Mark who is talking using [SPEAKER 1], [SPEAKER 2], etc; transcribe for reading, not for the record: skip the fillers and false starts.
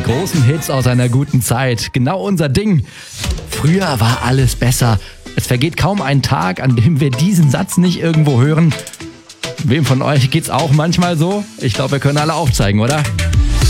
[SPEAKER 1] großen Hits aus einer guten Zeit. Genau unser Ding. Früher war alles besser. Es vergeht kaum ein Tag, an dem wir diesen Satz nicht irgendwo hören. Wem von euch geht's auch manchmal so? Ich glaube, wir können alle aufzeigen, oder?